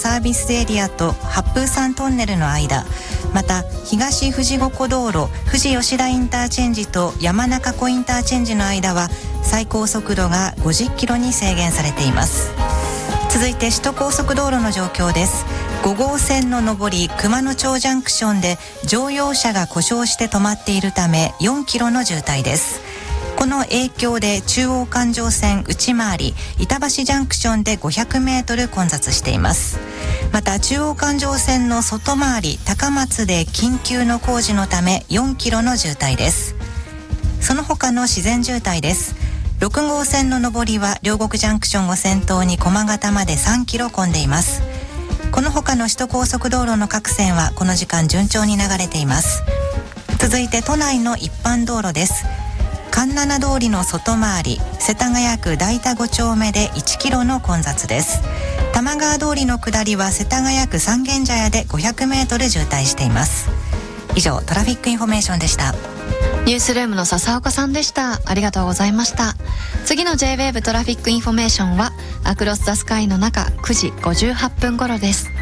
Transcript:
サービスエリアと八風山トンネルの間、また東富士五湖道路富士吉田インターチェンジと山中湖インターチェンジの間は最高速度が50キロに制限されています。続いて首都高速道路の状況です。5号線の上り熊野町ジャンクションで乗用車が故障して止まっているため4キロの渋滞です。この影響で中央環状線内回り板橋ジャンクションで500メートル混雑しています。また中央環状線の外回り高松で緊急の工事のため4キロの渋滞です。その他の自然渋滞です。6号線の上りは両国ジャンクションを先頭に駒形まで3キロ混んでいます。この他の首都高速道路の各線はこの時間順調に流れています。続いて都内の一般道路です。環七通りの外回り世田谷区代田5丁目で1キロの混雑です。玉川通りの下りは世田谷区三軒茶屋で500メートル渋滞しています。以上トラフィックインフォメーションでした。 ニュースルームの笹岡さんでした。ありがとうございました。次の J-WAVE トラフィックインフォメーションはアクロスザスカイの中9時58分頃です。